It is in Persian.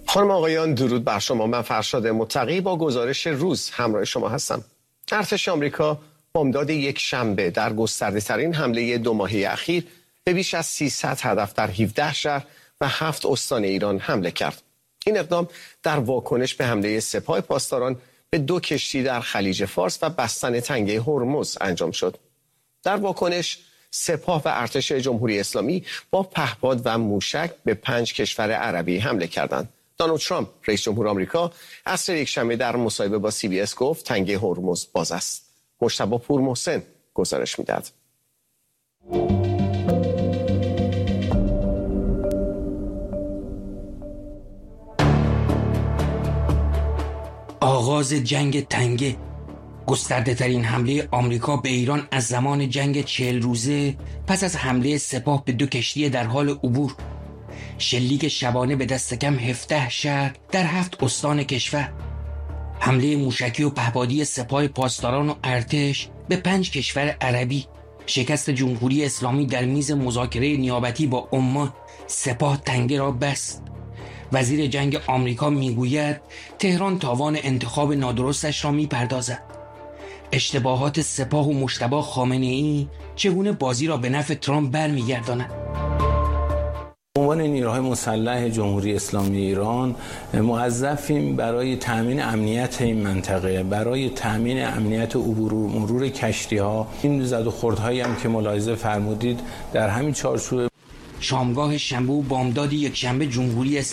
خانم آقایان، درود بر شما. من فرشاد متقی با گزارش روز همراه شما هستم. ارتش آمریکا بامداد یک شنبه در گسترده ترین حمله 2 ماهه اخیر به بیش از 300 هدف در 17 شهر و 7 استان ایران حمله کرد. این اقدام در واکنش به حمله سپاه پاسداران به 2 کشتی در خلیج فارس و بستن تنگه هرمز انجام شد. در واکنش سپاه و ارتش جمهوری اسلامی با پهپاد و موشک به 5 کشور عربی حمله کردند. دونالد ترامپ رئیس جمهور آمریکا عصر یکشنبه در مصاحبه با CBS گفت تنگه هرمز باز است. مجتبی پورمحسن گزارش می‌دهد. آغاز جنگ تنگه، گسترده ترین حمله آمریکا به ایران از زمان جنگ 40 روزه پس از حمله سپاه به 2 کشتی در حال عبور. شلیک شبانه به دست کم 17 شهر در 7 استان کشور. حمله موشکی و پهپادی سپاه پاسداران و ارتش به 5 کشور عربی. شکست جمهوری اسلامی در میز مذاکره نیابتی با عمان. سپاه تنگه را بست. وزیر جنگ آمریکا میگوید تهران تاوان انتخاب نادرستش را میپردازد. اشتباهات سپاه و مجتبی خامنه‌ای چگونه بازی را به نفع ترامپ برمیگرداند؟ عنوان نیروهای مسلح جمهوری اسلامی ایران موظفیم برای تامین امنیت این منطقه، برای تامین امنیت عبور و مرور کشتی‌ها. این زد و خوردهایی هم که ملاحظه فرمودید در همین چارچوب. شامگاه شنبه و بامداد یک شنبه جمهوری